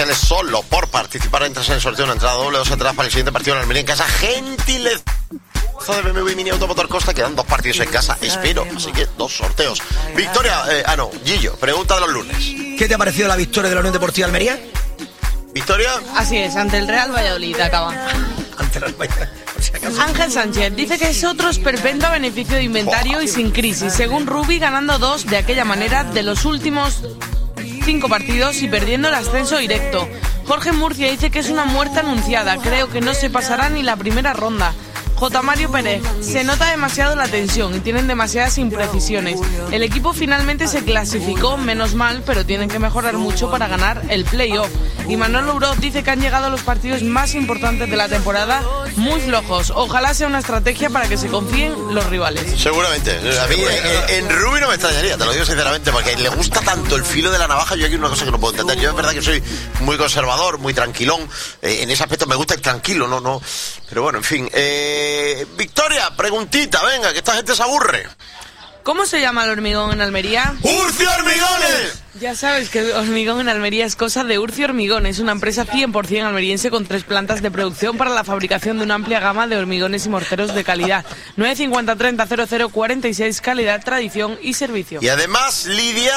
solo por participar entras en el sorteo de una entrada doble, 2 entradas para el siguiente partido en Almería en casa. Gentileza de BMW Mini Automotor Costa, quedan 2 partidos en casa, espero, así que 2 sorteos. Victoria, Gillo, pregunta de los lunes. ¿Qué te ha parecido la victoria de la Unión Deportiva Almería? Victoria. Así es, ante el Real Valladolid acaba. Ante el Valladolid. Ángel Sánchez dice que es otro esperpento a beneficio de inventario y sin crisis. Según Rubi, ganando 2 de aquella manera de los últimos 5 partidos y perdiendo el ascenso directo. Jorge Murcia dice que es una muerte anunciada. Creo que no se pasará ni la primera ronda. J. Mario Pérez, se nota demasiado la tensión y tienen demasiadas imprecisiones. El equipo finalmente se clasificó, menos mal, pero tienen que mejorar mucho para ganar el playoff. Y Manolo Uroz dice que han llegado a los partidos más importantes de la temporada muy flojos. Ojalá sea una estrategia para que se confíen los rivales. Seguramente. A mí en Rubi no me extrañaría, te lo digo sinceramente, porque le gusta tanto el filo de la navaja. Yo aquí una cosa que no puedo entender. Yo es verdad que soy muy conservador, muy tranquilón. En ese aspecto me gusta el tranquilo, no. Pero bueno, en fin. Victoria, preguntita, venga, que esta gente se aburre. ¿Cómo se llama el hormigón en Almería? ¡Urcio Hormigones! Ya sabes que el hormigón en Almería es cosa de Urcio Hormigones, una empresa 100% almeriense con 3 plantas de producción para la fabricación de una amplia gama de hormigones y morteros de calidad. 950 30 00 46, calidad, tradición y servicio. Y además, Lidia...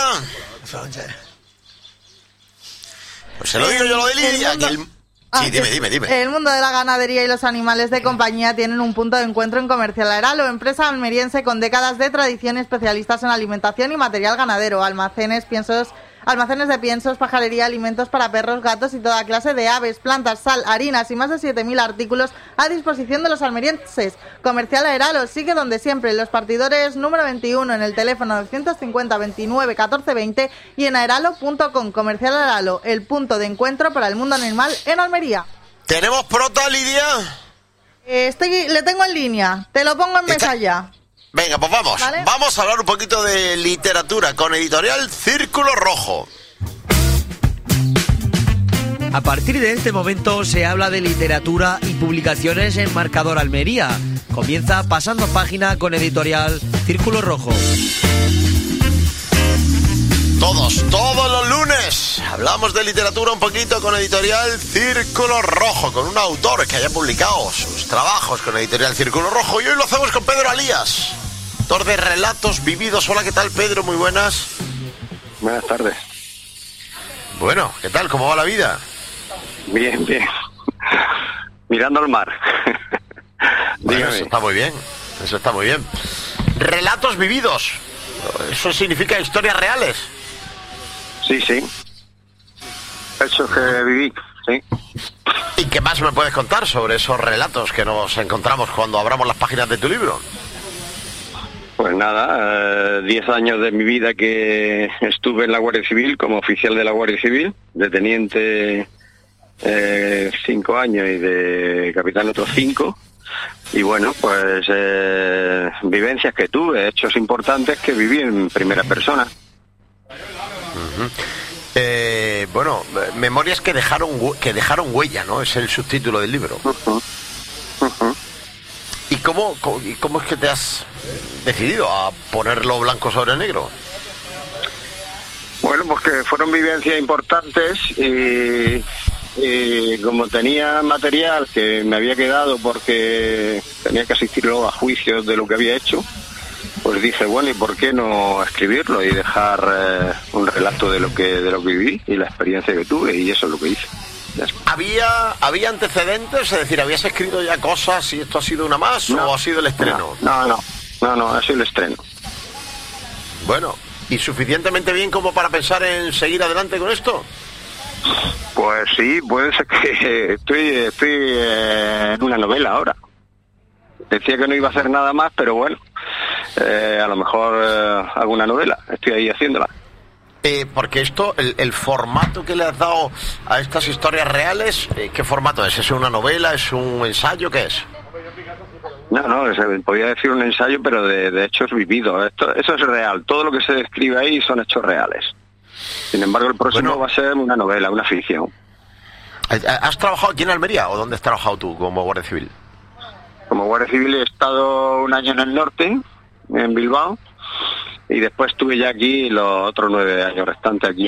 Pues se lo digo yo lo de Lidia, que el... Sí, dime. El mundo de la ganadería y los animales de compañía tienen un punto de encuentro en Comercial Aeralo, empresa almeriense con décadas de tradición, especialistas en alimentación y material ganadero, almacenes de piensos, pajarería, alimentos para perros, gatos y toda clase de aves, plantas, sal, harinas y más de 7.000 artículos a disposición de los almerienses. Comercial Aeralo sigue donde siempre, los partidores número 21 en el teléfono 950 29 14 20 y en aeralo.com. Comercial Aeralo, el punto de encuentro para el mundo animal en Almería. ¿Tenemos prota, Lidia? Le tengo en línea, te lo pongo en mesa ya. Venga, pues vamos. ¿Vale? Vamos a hablar un poquito de literatura con editorial Círculo Rojo. A partir de este momento se habla de literatura y publicaciones en Marcador Almería. Comienza Pasando Página con editorial Círculo Rojo. Todos los lunes hablamos de literatura un poquito con editorial Círculo Rojo, con un autor que haya publicado sus trabajos con editorial Círculo Rojo, y hoy lo hacemos con Pedro Alías, autor de Relatos Vividos. Hola, ¿qué tal, Pedro? Muy buenas. Buenas tardes. Bueno, ¿qué tal? ¿Cómo va la vida? Bien. Mirando al mar. Bueno, eso está muy bien. Relatos Vividos. ¿Eso significa historias reales? Sí. Hechos que viví, sí. ¿Y qué más me puedes contar sobre esos relatos que nos encontramos cuando abramos las páginas de tu libro? Pues nada, 10 años de mi vida que estuve en la Guardia Civil como oficial de la Guardia Civil, de teniente 5 años y de capitán otros 5. Y bueno, pues vivencias que tuve, hechos importantes que viví en primera persona. Memorias que dejaron huella, ¿no? Es el subtítulo del libro. ¿Y cómo es que te has decidido a ponerlo blanco sobre negro? Bueno, pues que fueron vivencias importantes y como tenía material que me había quedado porque tenía que asistir luego a juicios de lo que había hecho, pues dije, bueno, ¿y por qué no escribirlo y dejar un relato de lo que viví y la experiencia que tuve? Y eso es lo que hice. ¿Había antecedentes? Es decir, ¿habías escrito ya cosas y esto ha sido una más o ha sido el estreno? No, ha sido el estreno. Bueno, ¿y suficientemente bien como para pensar en seguir adelante con esto? Pues sí, puede ser que estoy en una novela ahora. Decía que no iba a hacer nada más, pero bueno, a lo mejor hago una novela, estoy ahí haciéndola. Porque esto, el formato que le has dado a estas historias reales, ¿qué formato es? ¿Es una novela? ¿Es un ensayo? ¿Qué es? No, podía decir un ensayo, pero de hechos vividos. Eso es real, todo lo que se describe ahí son hechos reales. Sin embargo, el próximo va a ser una novela, una ficción. ¿Has trabajado aquí en Almería o dónde has trabajado tú como Guardia Civil? Como Guardia Civil he estado un año en el norte, en Bilbao, y después estuve ya aquí los otros 9 años restantes aquí